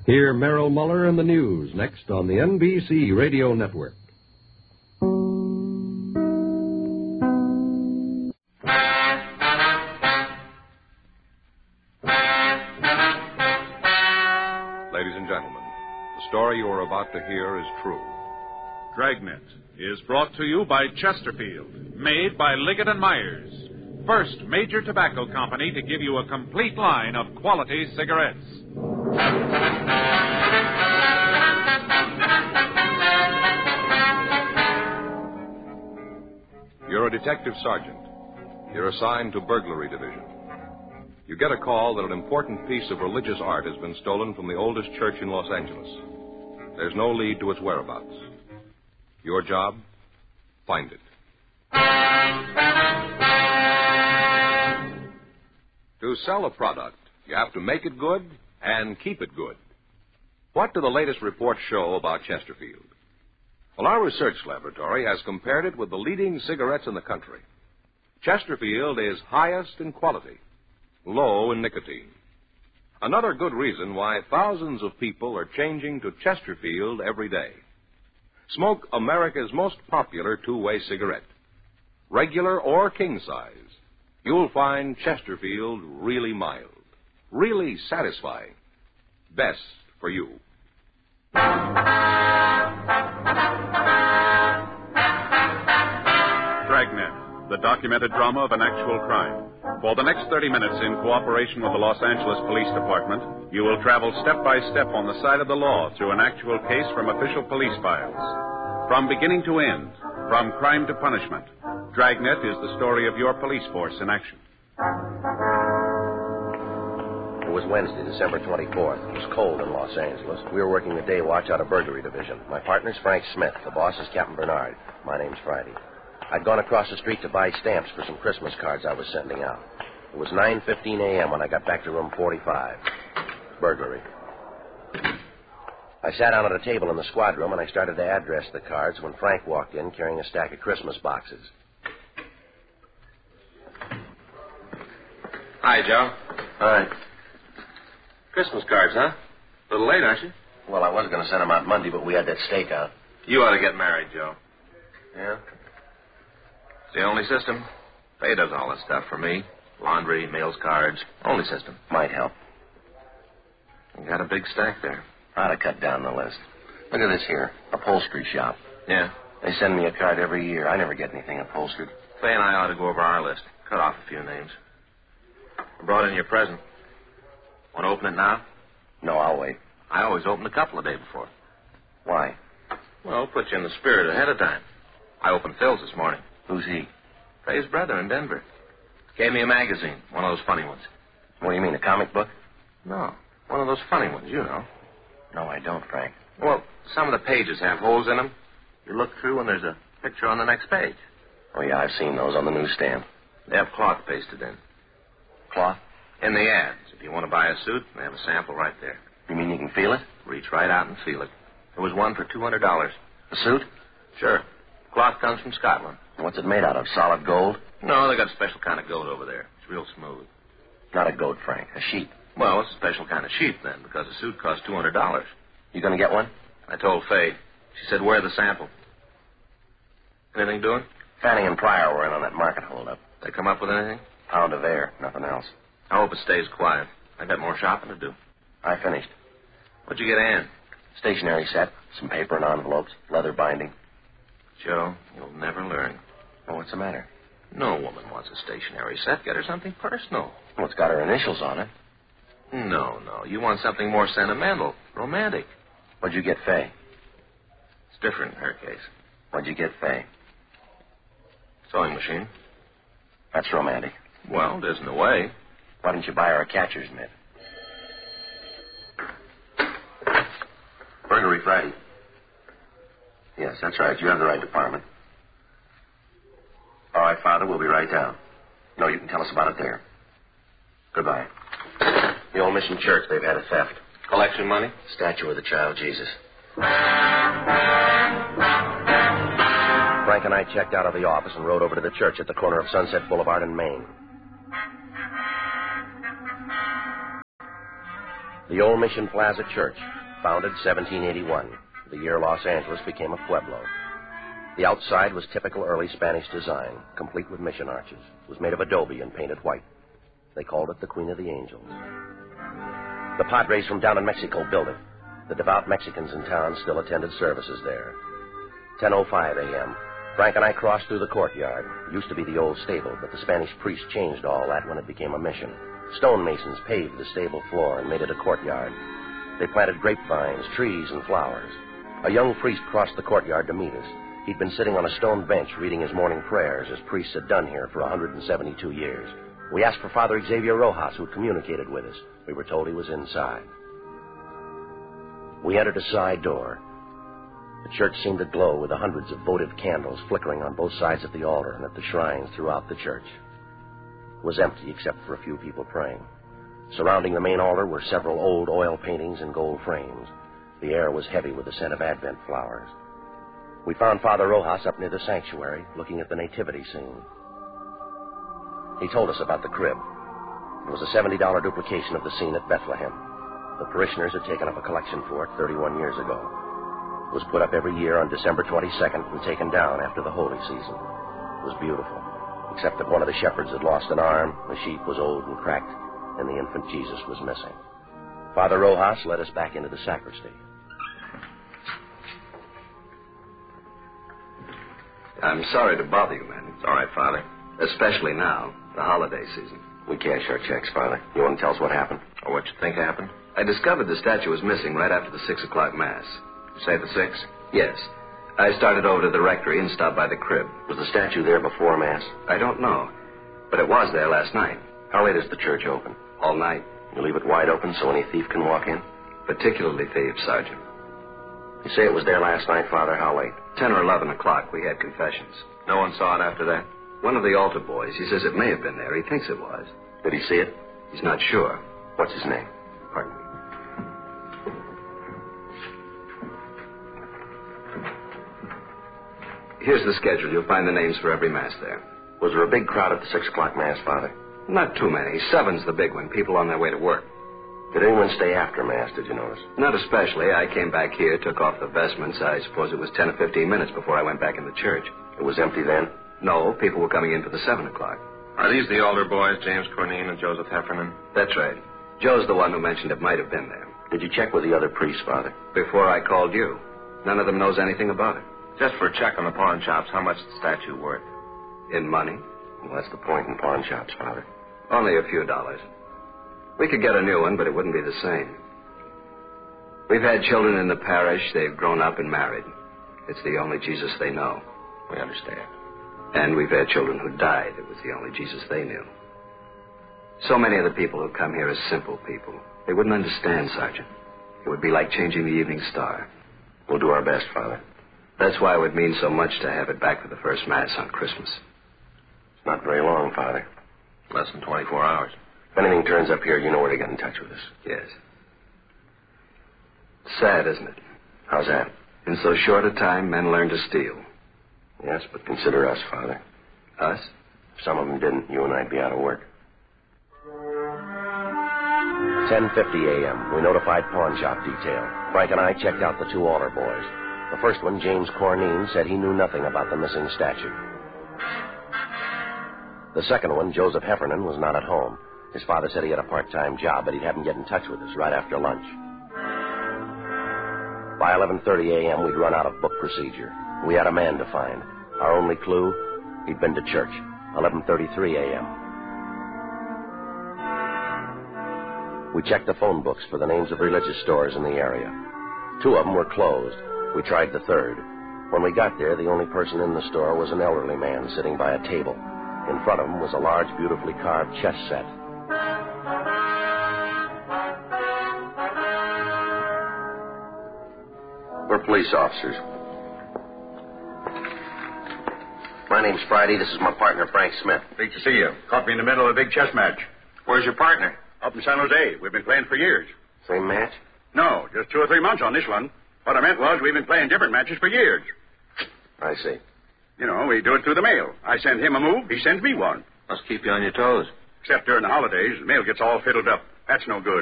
Hear Merrill Muller and the news next on the NBC Radio Network. Ladies and gentlemen, the story you are about to hear is true. Dragnet is brought to you by Chesterfield, made by Liggett & Myers, first major tobacco company to give you a complete line of quality cigarettes. You're a detective sergeant. You're assigned to burglary division. You get a call that an important piece of religious art has been stolen from the oldest church in Los Angeles. There's no lead to its whereabouts. Your job? Find it. To sell a product, you have to make it good and keep it good. What do the latest reports show about Chesterfield? Well, our research laboratory has compared it with the leading cigarettes in the country. Chesterfield is highest in quality, low in nicotine. Another good reason why thousands of people are changing to Chesterfield every day. Smoke America's most popular two-way cigarette. Regular or king size, you'll find Chesterfield really mild, really satisfying. Best for you. Dragnet, the documented drama of an actual crime. For the next 30 minutes, in cooperation with the Los Angeles Police Department, you will travel step by step on the side of the law through an actual case from official police files. From beginning to end, from crime to punishment, Dragnet is the story of your police force in action. It was Wednesday, December 24th. It was cold in Los Angeles. We were working the day watch out of burglary division. My partner's Frank Smith. The boss is Captain Bernard. My name's Friday. I'd gone across the street to buy stamps for some Christmas cards I was sending out. It was 9:15 a.m. when I got back to room 45. Burglary. I sat down at a table in the squad room and I started to address the cards when Frank walked in carrying a stack of Christmas boxes. Hi, Joe. Hi. Christmas cards, huh? A little late, aren't you? Well, I was going to send them out Monday, but we had that stakeout. You ought to get married, Joe. Yeah? It's the only system. Faye does all this stuff for me. Laundry, mails, cards. Only system. Might help. You got a big stack there. I'd have cut down the list. Look at this here. Upholstery shop. Yeah? They send me a card every year. I never get anything upholstered. Faye and I ought to go over our list. Cut off a few names. I brought in your present. Want to open it now? No, I'll wait. I always open a couple a day before. Why? Well, put you in the spirit ahead of time. I opened Phil's this morning. Who's he? Faye's brother in Denver. Gave me a magazine, one of those funny ones. What do you mean, a comic book? No, one of those funny ones, you know. No, I don't, Frank. Well, some of the pages have holes in them. You look through and there's a picture on the next page. Oh, yeah, I've seen those on the newsstand. They have cloth pasted in. Cloth? In the ads. If you want to buy a suit, they have a sample right there. You mean you can feel it? Reach right out and feel it. There was one for $200. A suit? Sure. Cloth comes from Scotland. What's it made out of? Solid gold? No, they got a special kind of goat over there. It's real smooth. Not a goat, Frank. A sheep. Well, it's a special kind of sheep, then, because the suit costs $200. You gonna get one? I told Faye. She said, wear the sample. Anything doing? Fanning and Pryor were in on that market holdup. They come up with anything? Pound of air. Nothing else. I hope it stays quiet. I got more shopping to do. I finished. What'd you get, Ann? Stationery set. Some paper and envelopes. Leather binding. Joe, you'll never learn. Oh, what's the matter? No woman wants a stationery set. Get her something personal. Well, it's got her initials on it. No. You want something more sentimental, romantic. What'd you get Faye? It's different in her case. What'd you get Faye? Sewing machine. That's romantic. Well, it isn't a way. Why didn't you buy her a catcher's mitt? Burglary Friday. Yes, that's right. You have the right department. All right, Father, we'll be right down. No, you can tell us about it there. Goodbye. The old mission church, they've had a theft. Collection money? Statue of the child Jesus. Frank and I checked out of the office and rode over to the church at the corner of Sunset Boulevard and Main. The old Mission Plaza Church, founded 1781, the year Los Angeles became a pueblo. The outside was typical early Spanish design, complete with mission arches. It was made of adobe and painted white. They called it the Queen of the Angels. The Padres from down in Mexico built it. The devout Mexicans in town still attended services there. 10:05 a.m. Frank and I crossed through the courtyard. It used to be the old stable, but the Spanish priest changed all that when it became a mission. Stonemasons paved the stable floor and made it a courtyard. They planted grapevines, trees, and flowers. A young priest crossed the courtyard to meet us. He'd been sitting on a stone bench reading his morning prayers, as priests had done here for 172 years. We asked for Father Xavier Rojas, who had communicated with us. We were told he was inside. We entered a side door. The church seemed to glow with the hundreds of votive candles flickering on both sides of the altar and at the shrines throughout the church. It was empty except for a few people praying. Surrounding the main altar were several old oil paintings in gold frames. The air was heavy with the scent of Advent flowers. We found Father Rojas up near the sanctuary, looking at the nativity scene. He told us about the crib. It was a $70 duplication of the scene at Bethlehem. The parishioners had taken up a collection for it 31 years ago. It was put up every year on December 22nd and taken down after the holy season. It was beautiful, except that one of the shepherds had lost an arm, the sheep was old and cracked, and the infant Jesus was missing. Father Rojas led us back into the sacristy. I'm sorry to bother you, man. It's all right, Father. Especially now, the holiday season. We cash our checks, Father. You want to tell us what happened? Or what you think happened? I discovered the statue was missing right after the 6 o'clock Mass. You say the 6? Yes. I started over to the rectory and stopped by the crib. Was the statue there before Mass? I don't know, but it was there last night. How late is the church open? All night. You leave it wide open so any thief can walk in? Particularly thieves, Sergeant. You say it was there last night, Father. How late? 10 or 11 o'clock, we had confessions. No one saw it after that? One of the altar boys, he says it may have been there. He thinks it was. Did he see it? He's not sure. What's his name? Pardon me. Here's the schedule. You'll find the names for every Mass there. Was there a big crowd at the 6 o'clock Mass, Father? Not too many. 7's the big one. People on their way to work. Did anyone stay after Mass, did you notice? Not especially. I came back here, took off the vestments. I suppose it was 10 or 15 minutes before I went back in the church. It was empty then? No, people were coming in for the 7 o'clock. Are these the altar boys, James Cornine and Joseph Heffernan? That's right. Joe's the one who mentioned it might have been there. Did you check with the other priests, Father? Before I called you. None of them knows anything about it. Just for a check on the pawn shops, how much is the statue worth? In money? Well, that's the point in pawn shops, Father. Only a few dollars. We could get a new one, but it wouldn't be the same. We've had children in the parish. They've grown up and married. It's the only Jesus they know. We understand. And we've had children who died. It was the only Jesus they knew. So many of the people who come here are simple people. They wouldn't understand, Sergeant. It would be like changing the evening star. We'll do our best, Father. That's why it would mean so much to have it back for the first Mass on Christmas. It's not very long, Father. Less than 24 hours. If anything turns up here, you know where to get in touch with us. Yes. Sad, isn't it? How's that? In so short a time, men learn to steal. Yes, but consider us, Father. Us? If some of them didn't, you and I'd be out of work. 10:50 a.m. We notified pawn shop detail. Frank and I checked out the 2 altar boys. The first one, James Cornine, said he knew nothing about the missing statue. The second one, Joseph Heffernan, was not at home. His father said he had a part-time job, but he'd have him get in touch with us right after lunch. By 11:30 a.m., we'd run out of book procedure. We had a man to find. Our only clue, he'd been to church. 11:33 a.m. We checked the phone books for the names of religious stores in the area. 2 of them were closed. We tried the 3rd. When we got there, the only person in the store was an elderly man sitting by a table. In front of him was a large, beautifully carved chess set. We're police officers. My name's Friday. This is my partner, Frank Smith. Great to see you. Caught me in the middle of a big chess match. Where's your partner? Up in San Jose. We've been playing for years. Same match? No, just 2 or 3 months on this one. What I meant was we've been playing different matches for years. I see. You know, we do it through the mail. I send him a move, he sends me one. Must keep you on your toes. Except during the holidays, the mail gets all fiddled up. That's no good.